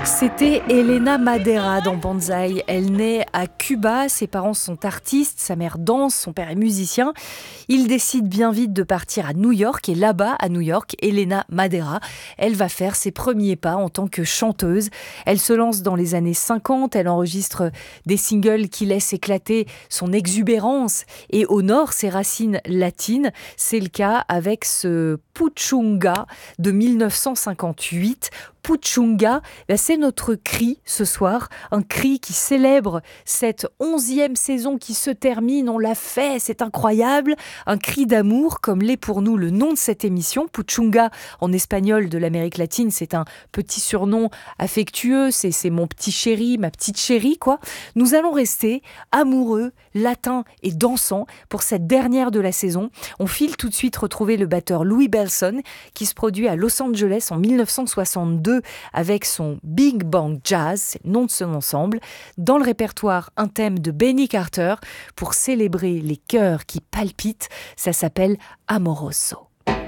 C'était Elena Madera dans Banzai. Elle naît à Cuba, ses parents sont artistes, sa mère danse, son père est musicien. Il décide bien vite de partir à New York et là-bas, à New York, Elena Madera, elle va faire ses premiers pas en tant que chanteuse. Elle se lance dans les années 50, elle enregistre des singles qui laissent éclater son exubérance et honore ses racines latines. C'est le cas avec ce Puchunga de 1958. Puchunga, c'est notre cri ce soir, un cri qui célèbre cette 11e saison qui se termine, on l'a fait, c'est incroyable, un cri d'amour comme l'est pour nous le nom de cette émission. Puchunga en espagnol de l'Amérique latine, c'est un petit surnom affectueux, c'est mon petit chéri, ma petite chérie quoi. Nous allons rester amoureux, latins et dansants pour cette dernière de la saison. On file tout de suite retrouver le batteur Louis Bellson qui se produit à Los Angeles en 1962 avec son Big Bang Jazz, c'est le nom de son ensemble. Dans le répertoire, un thème de Benny Carter pour célébrer les cœurs qui palpitent. Ça s'appelle Amoroso.